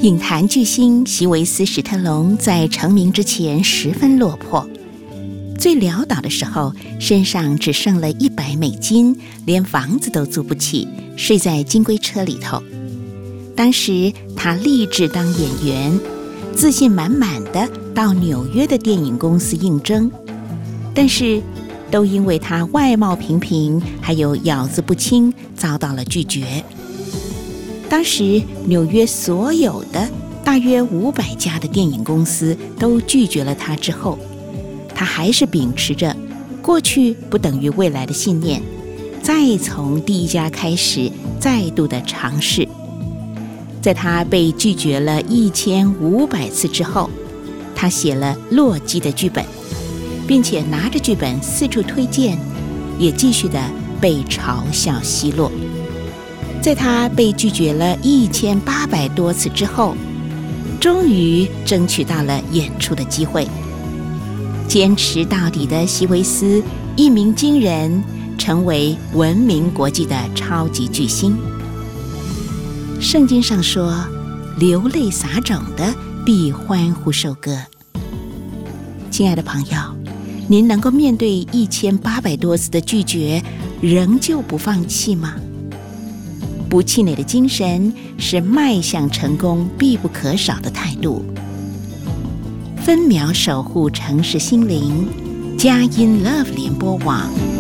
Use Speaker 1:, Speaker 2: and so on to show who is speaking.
Speaker 1: 影坛巨星席维斯·史特龙在成名之前十分落魄，最潦倒的时候，身上只剩了$100，连房子都租不起，睡在金龟车里头。当时他立志当演员，自信满满的到纽约的电影公司应征，但是都因为他外貌平平，还有咬字不清，遭到了拒绝。当时纽约所有的大约500家的电影公司都拒绝了他之后，他还是秉持着过去不等于未来的信念，再从第一家开始，再度的尝试。在他被拒绝了1500次之后，他写了《洛基》的剧本，并且拿着剧本四处推荐，也继续的被嘲笑奚落。在他被拒绝了1800多次之后，终于争取到了演出的机会。坚持到底的席维斯一鸣惊人，成为闻名国际的超级巨星。圣经上说，流泪撒种的必欢呼收割。亲爱的朋友，您能够面对1800多次的拒绝，仍旧不放弃吗？不气馁的精神是迈向成功必不可少的态度。分秒守护城市心灵，佳音 Love 联播网。